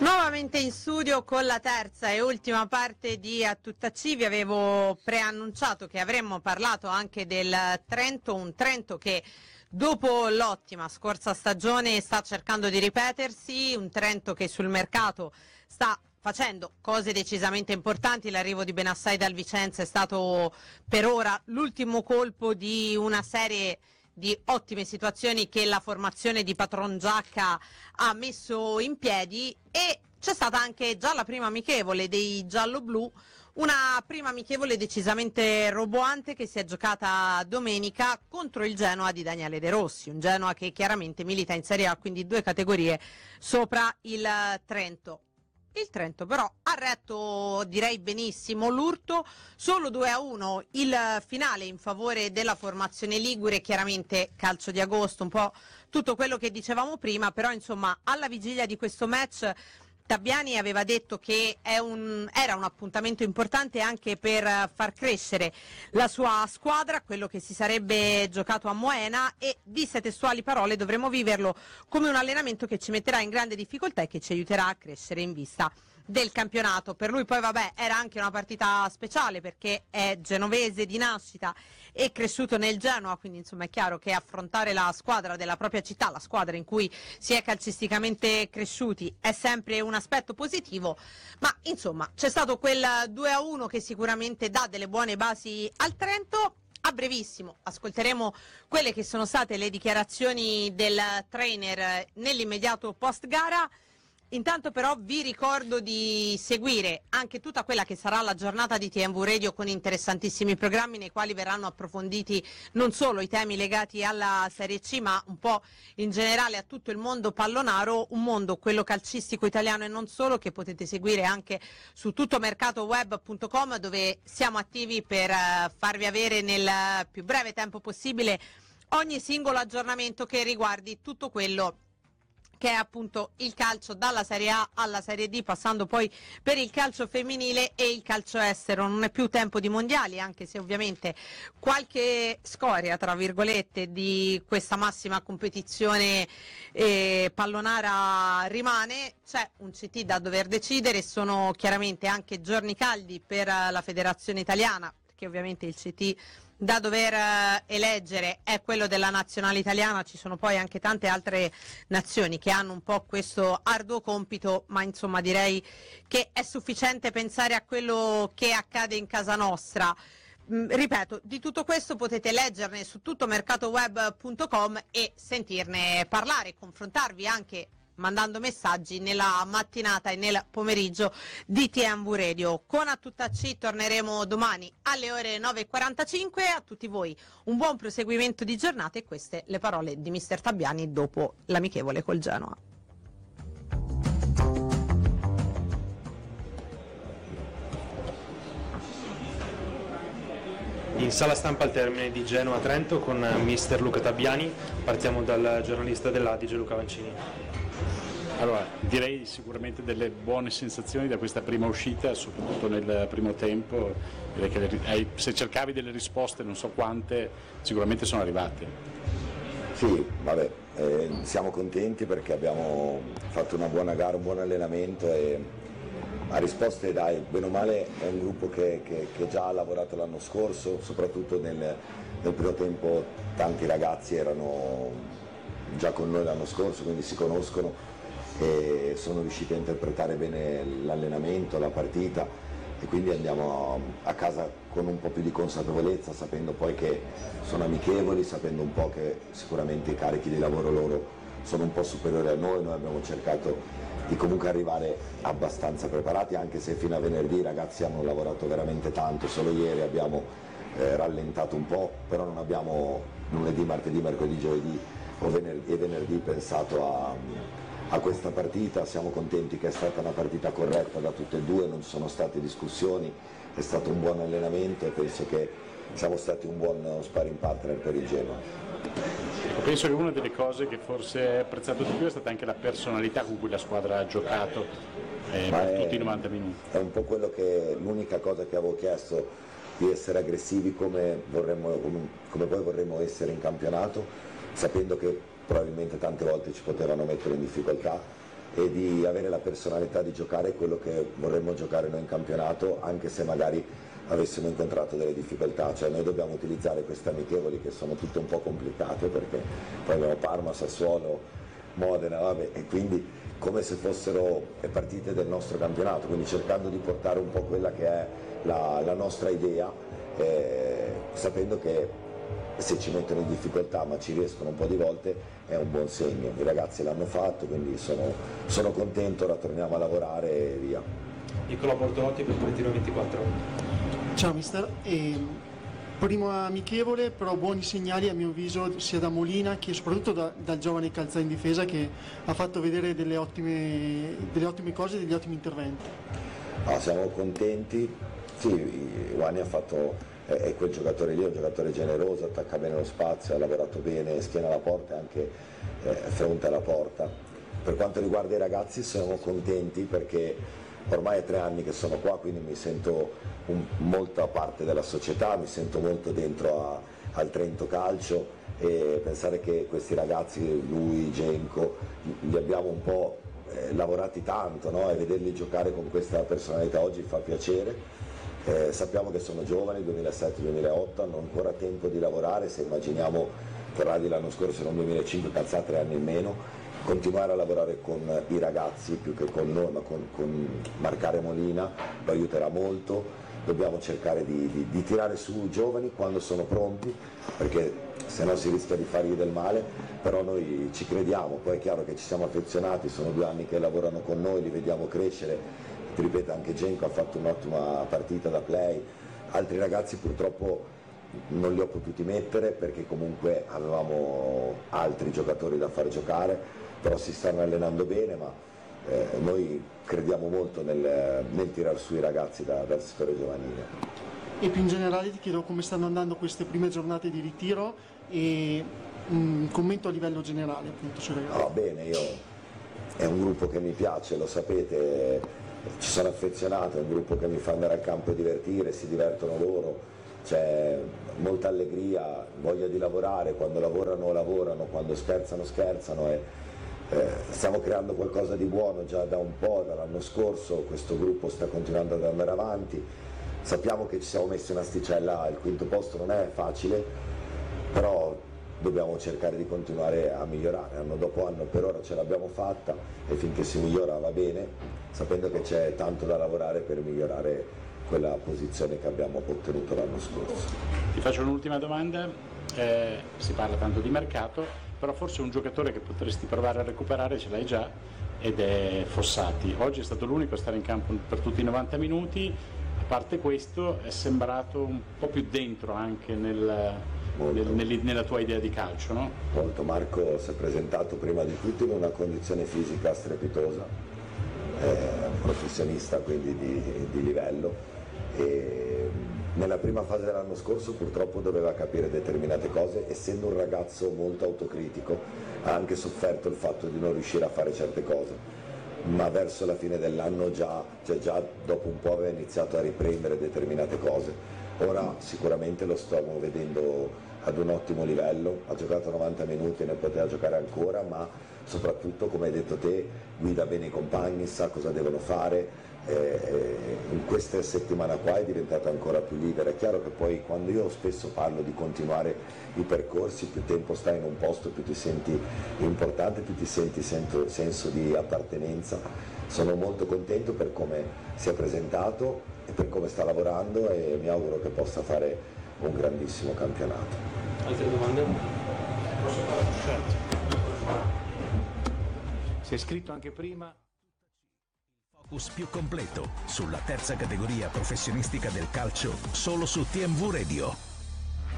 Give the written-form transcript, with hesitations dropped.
Nuovamente in studio con la terza e ultima parte di A Tutta C. Vi avevo preannunciato che avremmo parlato anche del Trento, un Trento che dopo l'ottima scorsa stagione sta cercando di ripetersi, un Trento che sul mercato sta facendo cose decisamente importanti. L'arrivo di Benassai dal Vicenza è stato per ora l'ultimo colpo di una serie di ottime situazioni che la formazione di Patron Giacca ha messo in piedi, e c'è stata anche già la prima amichevole dei giallo-blu, una prima amichevole decisamente roboante che si è giocata domenica contro il Genoa di Daniele De Rossi, un Genoa che chiaramente milita in Serie A, quindi 2 categorie sopra il Trento. Il Trento però ha retto, direi benissimo, l'urto, solo 2-1 il finale in favore della formazione ligure, chiaramente calcio di agosto, un po' tutto quello che dicevamo prima, però insomma alla vigilia di questo match Tabbiani aveva detto che era un appuntamento importante anche per far crescere la sua squadra, quello che si sarebbe giocato a Moena, e disse testuali parole: dovremo viverlo come un allenamento che ci metterà in grande difficoltà e che ci aiuterà a crescere in vista del campionato. Per lui poi era anche una partita speciale perché è genovese di nascita e cresciuto nel Genoa, quindi insomma è chiaro che affrontare la squadra della propria città, la squadra in cui si è calcisticamente cresciuti, è sempre un aspetto positivo. Ma insomma c'è stato quel 2-1 che sicuramente dà delle buone basi al Trento. A brevissimo ascolteremo quelle che sono state le dichiarazioni del trainer nell'immediato post gara. Intanto però vi ricordo di seguire anche tutta quella che sarà la giornata di TMV Radio, con interessantissimi programmi nei quali verranno approfonditi non solo i temi legati alla Serie C, ma un po' in generale a tutto il mondo pallonaro, un mondo, quello calcistico italiano e non solo, che potete seguire anche su tuttomercatoweb.com, dove siamo attivi per farvi avere nel più breve tempo possibile ogni singolo aggiornamento che riguardi tutto quello che è appunto il calcio dalla Serie A alla Serie D, passando poi per il calcio femminile e il calcio estero. Non è più tempo di mondiali, anche se ovviamente qualche scoria, tra virgolette, di questa massima competizione pallonara rimane. C'è un CT da dover decidere, sono chiaramente anche giorni caldi per la federazione italiana, perché ovviamente il CT da dover eleggere è quello della nazionale italiana. Ci sono poi anche tante altre nazioni che hanno un po' questo arduo compito, ma insomma direi che è sufficiente pensare a quello che accade in casa nostra. Ripeto, di tutto questo potete leggerne su tuttomercatoweb.com e sentirne parlare, confrontarvi anche mandando messaggi nella mattinata e nel pomeriggio di TMV Radio. Con A Tutta C torneremo domani alle ore 9.45. A tutti voi un buon proseguimento di giornata, e queste le parole di mister Tabbiani dopo l'amichevole col Genoa. In sala stampa al termine di Genoa-Trento con mister Luca Tabbiani. Partiamo dal giornalista dell'Adige Luca Vancini. Allora, direi sicuramente delle buone sensazioni da questa prima uscita, soprattutto nel primo tempo. Direi che se cercavi delle risposte, non so quante, sicuramente sono arrivate. Sì, vabbè, siamo contenti perché abbiamo fatto una buona gara, un buon allenamento, e a risposte dai, bene o male è un gruppo che già ha lavorato l'anno scorso, soprattutto nel primo tempo tanti ragazzi erano già con noi l'anno scorso, quindi si conoscono e sono riusciti a interpretare bene l'allenamento, la partita, e quindi andiamo a casa con un po' più di consapevolezza, sapendo poi che sono amichevoli, sapendo un po' che sicuramente i carichi di lavoro loro sono un po' superiori a noi. Noi abbiamo cercato di comunque arrivare abbastanza preparati, anche se fino a venerdì i ragazzi hanno lavorato veramente tanto. Solo ieri abbiamo rallentato un po', però non abbiamo lunedì, martedì, mercoledì, giovedì e venerdì pensato a questa partita. Siamo contenti che è stata una partita corretta da tutte e due, non ci sono state discussioni, è stato un buon allenamento e penso che siamo stati un buon sparring partner per il Genoa. Penso che una delle cose che forse è apprezzato di più è stata anche la personalità con cui la squadra ha giocato per tutti i 90 minuti. È un po' l'unica cosa che avevo chiesto, di essere aggressivi come poi vorremmo essere in campionato, sapendo che probabilmente tante volte ci potevano mettere in difficoltà, e di avere la personalità di giocare quello che vorremmo giocare noi in campionato, anche se magari avessimo incontrato delle difficoltà. Cioè noi dobbiamo utilizzare queste amichevoli che sono tutte un po' complicate, perché poi abbiamo Parma, Sassuolo, Modena, vabbè, e quindi come se fossero partite del nostro campionato, quindi cercando di portare un po' quella che è la nostra idea, sapendo che se ci mettono in difficoltà ma ci riescono un po' di volte è un buon segno. I ragazzi l'hanno fatto, quindi sono contento, ora torniamo a lavorare e via. Nicolò Bortolotti per Trentino 24. Ciao mister, primo amichevole, però buoni segnali a mio avviso sia da Molina che soprattutto dal giovane Calzà in difesa, che ha fatto vedere delle ottime cose, degli ottimi interventi. Siamo contenti, sì, Wani ha fatto, è quel giocatore lì, è un giocatore generoso, attacca bene lo spazio, ha lavorato bene, schiena alla porta e anche fronte alla porta. Per quanto riguarda i ragazzi siamo contenti perché ormai è 3 anni che sono qua, quindi mi sento molto a parte della società, mi sento molto dentro al Trento Calcio, e pensare che questi ragazzi, lui, Genco, li abbiamo un po' lavorati tanto, no? E vederli giocare con questa personalità oggi fa piacere. Sappiamo che sono giovani, 2007-2008, hanno ancora tempo di lavorare. Se immaginiamo Corradi l'anno scorso, non 2005, Calzà 3 anni in meno, continuare a lavorare con i ragazzi più che con noi, ma con Marcare Molina lo aiuterà molto. Dobbiamo cercare di tirare su i giovani quando sono pronti, perché se no si rischia di fargli del male, però noi ci crediamo. Poi è chiaro che ci siamo affezionati, sono 2 anni che lavorano con noi, li vediamo crescere. Ti ripeto, anche Genco ha fatto un'ottima partita da play, altri ragazzi purtroppo non li ho potuti mettere perché comunque avevamo altri giocatori da far giocare, però si stanno allenando bene, ma noi crediamo molto nel tirar su i ragazzi dal settore giovanile. E più in generale ti chiedo come stanno andando queste prime giornate di ritiro e un commento a livello generale appunto sui ragazzi. Bene, è un gruppo che mi piace, lo sapete, ci sono affezionato, è un gruppo che mi fa andare al campo e divertire, si divertono loro, c'è molta allegria, voglia di lavorare, quando lavorano, quando scherzano e stiamo creando qualcosa di buono già da un po', dall'anno scorso. Questo gruppo sta continuando ad andare avanti, sappiamo che ci siamo messi un'asticella, il 5° posto non è facile, però dobbiamo cercare di continuare a migliorare, anno dopo anno. Per ora ce l'abbiamo fatta e finché si migliora va bene, sapendo che c'è tanto da lavorare per migliorare quella posizione che abbiamo ottenuto l'anno scorso. Ti faccio un'ultima domanda, si parla tanto di mercato, però forse un giocatore che potresti provare a recuperare ce l'hai già, ed è Fossati. Oggi è stato l'unico a stare in campo per tutti i 90 minuti, a parte questo è sembrato un po' più dentro anche nella tua idea di calcio, no? Molto. Marco si è presentato prima di tutto in una condizione fisica strepitosa, professionista quindi di livello, e nella prima fase dell'anno scorso purtroppo doveva capire determinate cose, essendo un ragazzo molto autocritico ha anche sofferto il fatto di non riuscire a fare certe cose, ma verso la fine dell'anno già dopo un po' aveva iniziato a riprendere determinate cose. Ora sicuramente lo stiamo vedendo ad un ottimo livello, ha giocato 90 minuti, ne poteva giocare ancora, ma soprattutto, come hai detto te, guida bene i compagni, sa cosa devono fare, in queste settimane qua è diventato ancora più leader. È chiaro che poi quando io spesso parlo di continuare i percorsi, più tempo stai in un posto, più ti senti importante, più ti senti senso di appartenenza. Sono molto contento per come si è presentato e per come sta lavorando, e mi auguro che possa fare un grandissimo campionato. Altre domande? Certo. Si è scritto anche prima. Focus più completo sulla terza categoria professionistica del calcio, solo su TMV Radio.